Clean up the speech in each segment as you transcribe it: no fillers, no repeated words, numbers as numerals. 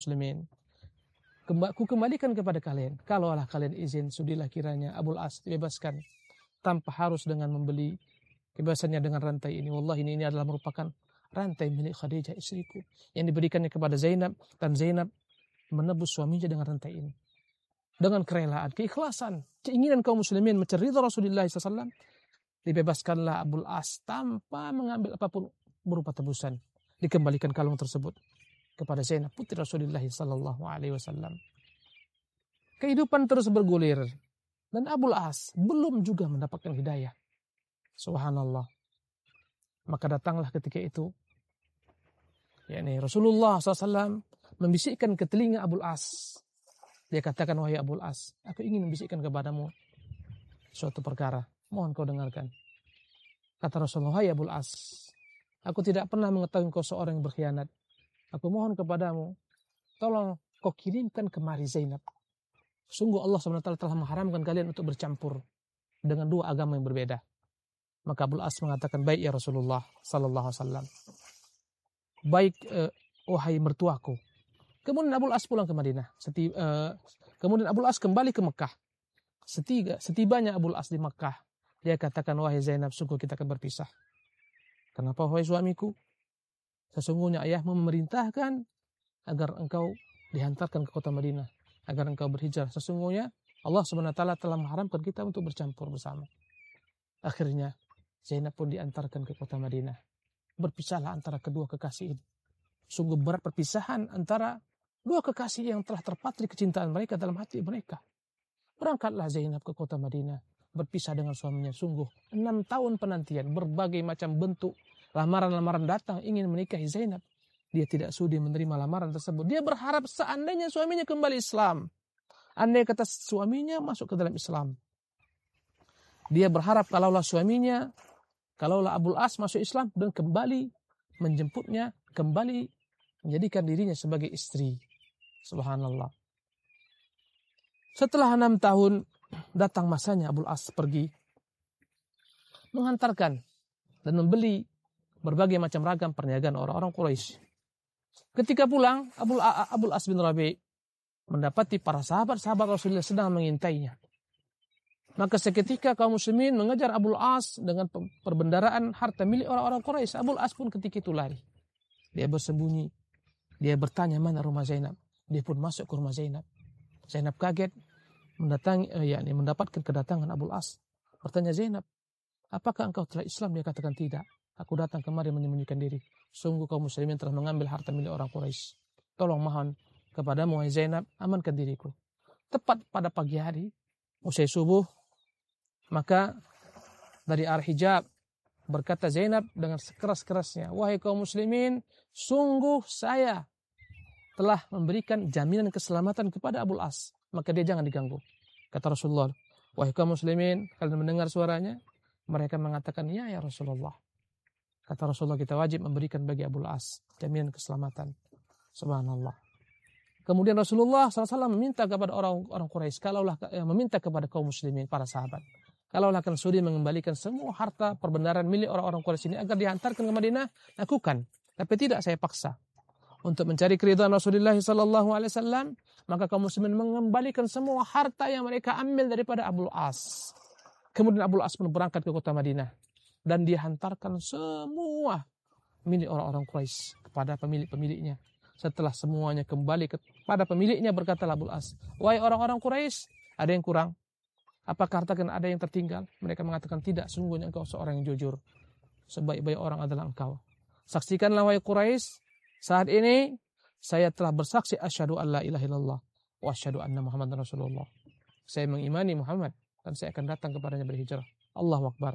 muslimin, ku kembalikan kepada kalian. Kalaulah kalian izin, sudilah kiranya Abul As dibebaskan tanpa harus dengan membeli kebebasannya dengan rantai ini. Wallahi ini adalah merupakan rantai milik Khadijah istriku yang diberikannya kepada Zainab, dan Zainab menebus suaminya dengan rantai ini. Dengan kerelaan, keikhlasan, keinginan kaum muslimin mencari ridha Rasulullah SAW, dibebaskanlah Abul As tanpa mengambil apapun berupa tebusan. Dikembalikan kalung tersebut kepada Zainab putri Rasulullah SAW. Kehidupan terus bergulir dan Abul As belum juga mendapatkan hidayah. Subhanallah. Maka datanglah ketika itu, yakni Rasulullah SAW membisikkan ke telinga Abul As. Dia katakan, wahai Abul As, aku ingin membisikkan kepadamu suatu perkara. Mohon kau dengarkan. Kata Rasulullah, wahai Abul As, aku tidak pernah mengetahui kau seorang yang berkhianat. Aku mohon kepadamu, tolong kau kirimkan kemari Zainab. Sungguh Allah SWT telah mengharamkan kalian untuk bercampur dengan dua agama yang berbeda. Maka Abul As mengatakan, baik ya Rasulullah sallallahu alaihi wasallam. Baik, wahai mertuaku. Kemudian Abul As pulang ke Madinah. Kemudian Abul As kembali ke Mekah. Setibanya Abul As di Mekah, dia katakan, wahai Zainab, sungguh kita akan berpisah. Kenapa wahai suamiku? Sesungguhnya ayahmu memerintahkan agar engkau dihantarkan ke kota Madinah, agar engkau berhijrah. Sesungguhnya Allah SWT telah mengharamkan kita untuk bercampur bersama. Akhirnya Zainab pun diantarkan ke kota Madinah. Berpisahlah antara kedua kekasih ini. Sungguh berat perpisahan antara dua kekasih yang telah terpatri kecintaan mereka dalam hati mereka. Berangkatlah Zainab ke kota Madinah, berpisah dengan suaminya. Sungguh 6 tahun penantian, berbagai macam bentuk lamaran-lamaran datang ingin menikahi Zainab. Dia tidak sudi menerima lamaran tersebut. Dia berharap seandainya suaminya kembali Islam, andai kata suaminya masuk ke dalam Islam. Dia berharap kalaulah Abul As masuk Islam dan kembali menjemputnya, kembali menjadikan dirinya sebagai istri. Subhanallah. Setelah 6 tahun datang masanya Abul As pergi menghantarkan dan membeli berbagai macam ragam perniagaan orang-orang Quraisy. Ketika pulang, Abul As bin Rabi mendapati para sahabat-sahabat Rasulullah sedang mengintainya. Maka seketika kaum muslimin mengejar Abul As dengan perbendaraan harta milik orang-orang Quraisy. Abul As pun ketika itu lari. Dia bersembunyi. Dia bertanya mana rumah Zainab. Dia pun masuk ke rumah Zainab. Zainab kaget mendapatkan kedatangan Abul As. Bertanya, Zainab, apakah engkau telah Islam? Dia katakan tidak. Aku datang kemari menyembunyikan diri. Sungguh kaum muslimin telah mengambil harta milik orang Quraisy. Tolong mohon kepadamu wahai Zainab, amankan diriku. Tepat pada pagi hari, usai subuh, maka dari Al-Hijab berkata Zainab dengan sekeras-kerasnya, wahai kaum muslimin, sungguh saya telah memberikan jaminan keselamatan kepada Abul As, maka dia jangan diganggu. Kata Rasulullah, wahai kaum muslimin, kalian mendengar suaranya? Mereka mengatakan, ya Rasulullah. Kata Rasulullah, kita wajib memberikan bagi Abul As jaminan keselamatan. Subhanallah. Kemudian Rasulullah SAW meminta kepada orang Quraisy, meminta kepada kaum muslimin, para sahabat, kalaulah akan sudi mengembalikan semua harta perbendaharaan milik orang-orang Quraisy ini agar dihantarkan ke Madinah, lakukan. Tapi tidak saya paksa. Untuk mencari keridhaan Rasulullah SAW, maka kaum muslimin mengembalikan semua harta yang mereka ambil daripada Abul As. Kemudian Abul As pun berangkat ke kota Madinah. Dan dia hantarkan semua milik orang-orang Quraisy kepada pemilik-pemiliknya. Setelah semuanya kembali kepada pemiliknya, berkatalah Abul As, wahai orang-orang Quraisy, ada yang kurang? Apakah harta ada yang tertinggal? Mereka mengatakan tidak, sungguhnya engkau seorang yang jujur. Sebaik-baik orang adalah engkau. Saksikanlah wahai Quraisy, saat ini saya telah bersaksi asyhadu an la ilaha illallah wa asyhadu anna Muhammadar Rasulullah. Saya mengimani Muhammad dan saya akan datang kepadanya berhijrah. Allahu Akbar.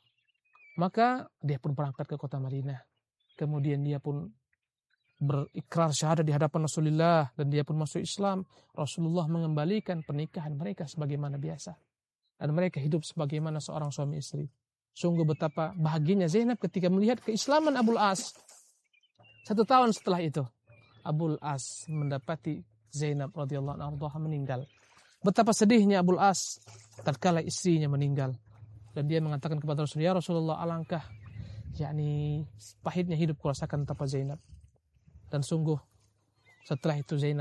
Maka dia pun berangkat ke kota Madinah. Kemudian dia pun berikrar syahadat di hadapan Rasulullah dan dia pun masuk Islam. Rasulullah mengembalikan pernikahan mereka sebagaimana biasa. Dan mereka hidup sebagaimana seorang suami istri. Sungguh betapa bahagianya Zainab ketika melihat keislaman Abul As. 1 tahun setelah itu, Abul As mendapati Zainab radhiyallahu anha meninggal. Betapa sedihnya Abul As tatkala istrinya meninggal. Dan dia mengatakan kepada Rasulullah, ya Rasulullah, alangkah pahitnya hidup kurasakan tanpa Zainab. Dan sungguh Setelah itu Zainab